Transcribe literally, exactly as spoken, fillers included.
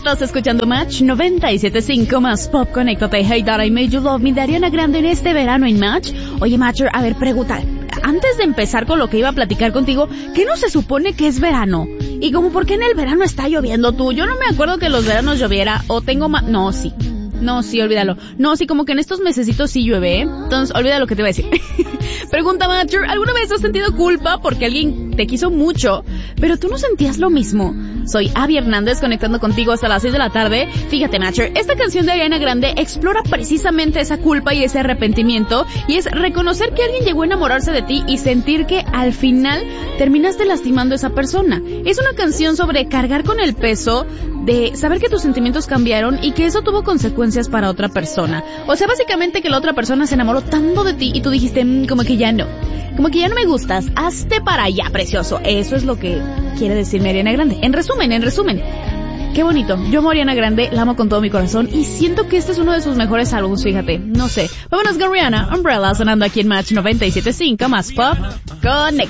Estás escuchando Match noventa y siete punto cinco más Pop. Conéctate. Hey That I Made You Love Me de Ariana Grande en este verano en Match. Oye, Matcher, a ver, pregunta. Antes de empezar con lo que iba a platicar contigo, ¿qué no se supone que es verano? Y como, ¿por qué en el verano está lloviendo tú? Yo no me acuerdo que los veranos lloviera, o tengo más... No, sí. No, sí, olvídalo. No, sí, como que en estos mesecitos sí llueve, ¿eh? Entonces, olvida lo que te voy a decir. Pregunta, Matcher, ¿alguna vez has sentido culpa porque alguien te quiso mucho, pero tú no sentías lo mismo? Soy Abby Hernández, conectando contigo hasta las seis de la tarde. Fíjate, Matcher, esta canción de Ariana Grande explora precisamente esa culpa y ese arrepentimiento, y es reconocer que alguien llegó a enamorarse de ti y sentir que al final terminaste lastimando a esa persona. Es una canción sobre cargar con el peso de saber que tus sentimientos cambiaron y que eso tuvo consecuencias para otra persona. O sea, básicamente que la otra persona se enamoró tanto de ti y tú dijiste, mmm, como que ya no. Como que ya no me gustas. Hazte para allá, precioso. Eso es lo que quiere decirme Ariana Grande. En resumen, en resumen. Qué bonito. Yo amo a Ariana Grande, la amo con todo mi corazón y siento que este es uno de sus mejores álbumes, fíjate. No sé. Vámonos con Rihanna, Umbrella, sonando aquí en Match noventa y siete punto cinco más Pop. Connect.